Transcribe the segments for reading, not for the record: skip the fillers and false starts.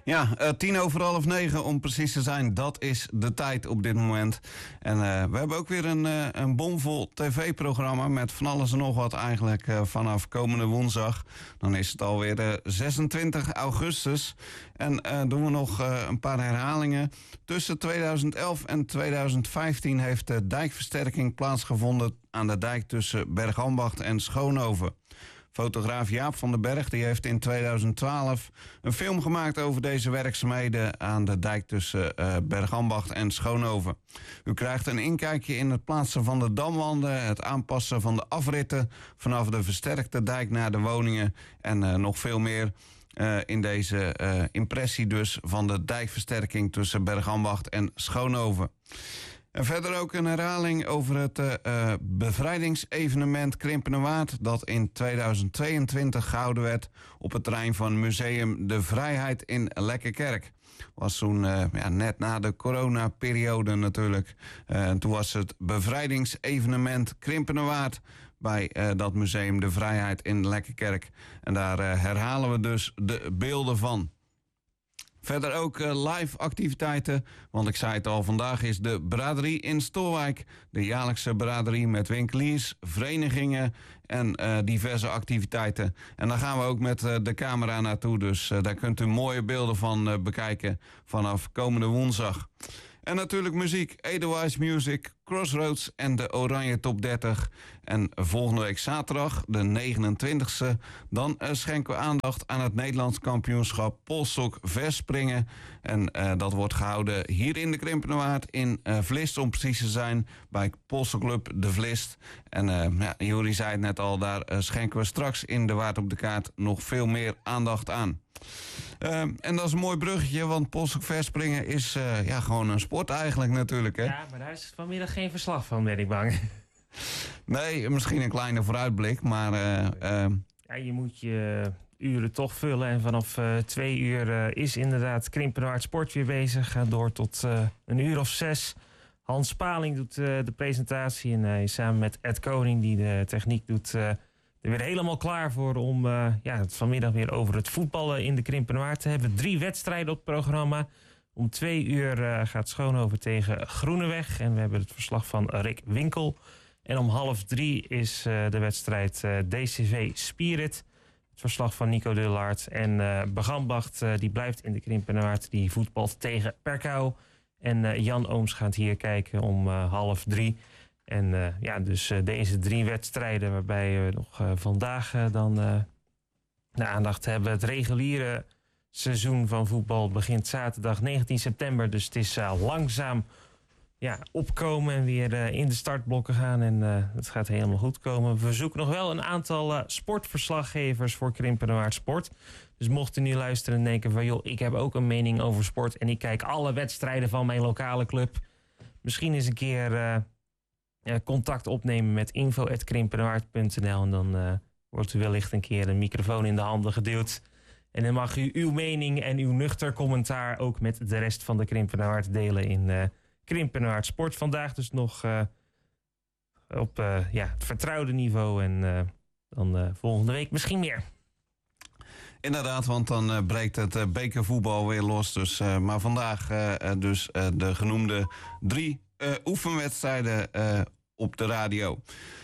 Ja, 9:10 om precies te zijn. Dat is de tijd op dit moment. En we hebben ook weer een bomvol tv-programma met van alles en nog wat eigenlijk vanaf komende woensdag. Dan is het alweer 26 augustus. En doen we nog een paar herhalingen. Tussen 2011 en 2015 heeft de dijkversterking plaatsgevonden aan de dijk tussen Bergambacht en Schoonhoven. Fotograaf Jaap van den Berg die heeft in 2012 een film gemaakt over deze werkzaamheden aan de dijk tussen Bergambacht en Schoonhoven. U krijgt een inkijkje in het plaatsen van de damwanden, het aanpassen van de afritten vanaf de versterkte dijk naar de woningen en nog veel meer in deze impressie dus van de dijkversterking tussen Bergambacht en Schoonhoven. En verder ook een herhaling over het bevrijdingsevenement Krimpenerwaard dat in 2022 gehouden werd op het terrein van Museum de Vrijheid in Lekkerkerk. Was toen net na de coronaperiode natuurlijk. Toen was het bevrijdingsevenement Krimpenerwaard bij dat Museum de Vrijheid in Lekkerkerk. En daar herhalen we dus de beelden van. Verder ook live activiteiten, want ik zei het al, vandaag is de braderie in Stolwijk. De jaarlijkse braderie met winkeliers, verenigingen en diverse activiteiten. En daar gaan we ook met de camera naartoe, dus daar kunt u mooie beelden van bekijken vanaf komende woensdag. En natuurlijk muziek, Edelweiss Music, Crossroads en de Oranje Top 30. En volgende week zaterdag, de 29e, dan schenken we aandacht aan het Nederlands kampioenschap polsstok verspringen. En dat wordt gehouden hier in de Krimpenerwaard in Vlist om precies te zijn, bij Polsstokclub De Vlist. En Juri zei het net al, daar schenken we straks in de Waard op de Kaart nog veel meer aandacht aan. En dat is een mooi bruggetje, want polsstok verspringen is gewoon een sport eigenlijk natuurlijk. Hè? Ja, maar daar is vanmiddag geen verslag van, ben ik bang. Nee, misschien een kleine vooruitblik, maar je moet je uren toch vullen. En vanaf 2 uur is inderdaad Krimpenerwaard Sport weer bezig. Gaat door tot 1:06. Hans Paling doet de presentatie en hij samen met Ed Koning, die de techniek doet, er weer helemaal klaar voor om het vanmiddag weer over het voetballen in de Krimpenerwaard te hebben. 3 wedstrijden op het programma. Om 2 uur gaat Schoonhoven tegen Groeneweg. En we hebben het verslag van Rick Winkel. En om 2:30 is de wedstrijd DCV Spirit. Het verslag van Nico Dullaert. En Bergambacht die blijft in de Krimpenerwaard. Die voetbalt tegen Perkau. En Jan Ooms gaat hier kijken om 2:30. En dus deze 3 wedstrijden waarbij we nog vandaag dan de aandacht hebben. Het reguliere seizoen van voetbal begint zaterdag 19 september. Dus het is langzaam opkomen en weer in de startblokken gaan. En het gaat helemaal goed komen. We zoeken nog wel een aantal sportverslaggevers voor Krimpenerwaard Sport. Dus mocht u nu luisteren en denken van joh, ik heb ook een mening over sport en ik kijk alle wedstrijden van mijn lokale club. Misschien eens een keer contact opnemen met info@krimpenerwaard.nl en dan wordt u wellicht een keer een microfoon in de handen geduwd. En dan mag u uw mening en uw nuchter commentaar ook met de rest van de Krimpenerwaard delen in Krimpenerwaard Sport. Vandaag dus nog op het vertrouwde niveau en dan volgende week misschien meer. Inderdaad, want dan breekt het bekervoetbal weer los. Dus, maar vandaag dus de genoemde 3 oefenwedstrijden op de radio.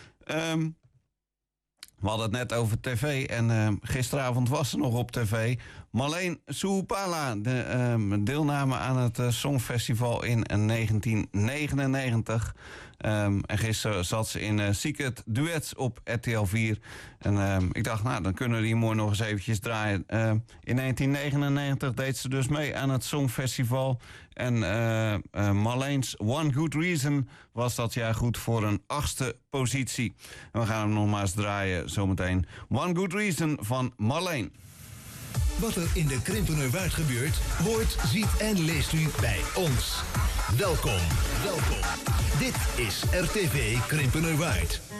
We hadden het net over tv en gisteravond was er nog op tv Marleen Soepala, de deelname aan het Songfestival in 1999. En gisteren zat ze in Secret Duets op RTL 4. En ik dacht, dan kunnen we die mooi nog eens eventjes draaien. In 1999 deed ze dus mee aan het Songfestival. En Marleen's One Good Reason was dat jaar goed voor een 8e positie. En we gaan hem nog maar eens draaien zometeen. One Good Reason van Marleen. Wat er in de Krimpenerwaard gebeurt, hoort, ziet en leest u bij ons. Welkom. Dit is RTV Krimpenerwaard.